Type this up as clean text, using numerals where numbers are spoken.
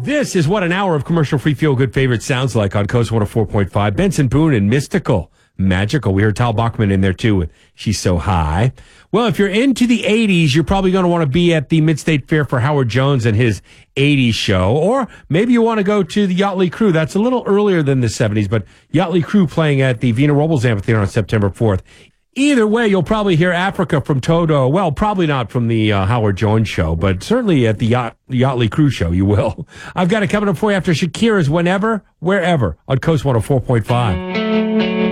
This is what an hour of commercial-free feel-good favorite sounds like on Coast 104.5. Benson Boone and Mystical. Magical. We heard Tal Bachman in there, too, with She's So High. Well, if you're into the 80s, you're probably going to want to be at the Mid-State Fair for Howard Jones and his 80s show. Or maybe you want to go to the Yachtly Crew. That's a little earlier than the 70s, but Yachtly Crew playing at the Vina Robles Amphitheater on September 4th. Either way, you'll probably hear Africa from Toto. Well, probably not from the Howard Jones show, but certainly at the Yachtly Crew show, you will. I've got it coming up for you after Shakira's Whenever, Wherever on Coast 104.5.